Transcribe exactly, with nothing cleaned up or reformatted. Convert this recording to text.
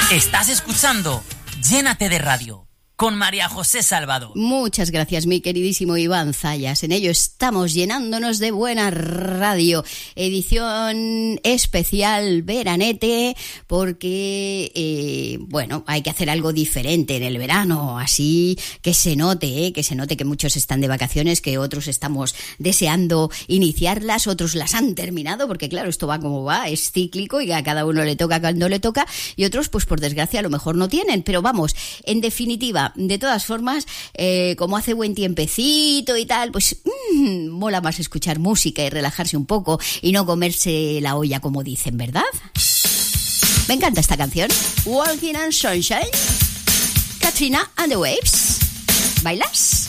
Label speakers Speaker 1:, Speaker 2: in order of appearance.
Speaker 1: Estás escuchando Llénate de Radio con María José Salvador.
Speaker 2: Muchas gracias, mi queridísimo Iván Zayas. En ello estamos, llenándonos de buena radio. Edición especial veranete, porque, eh, bueno, hay que hacer algo diferente en el verano, así que se note, eh, que se note que muchos están de vacaciones, que otros estamos deseando iniciarlas, otros las han terminado, porque claro, esto va como va, es cíclico y a cada uno le toca cuando le toca, y otros, pues por desgracia, a lo mejor no tienen. Pero vamos, en definitiva, de todas formas, eh, como hace buen tiempecito y tal, pues mmm, mola más escuchar música y relajarse un poco y no comerse la olla, como dicen, ¿verdad? Me encanta esta canción, Walking on Sunshine, Katrina and the Waves. ¿Bailas?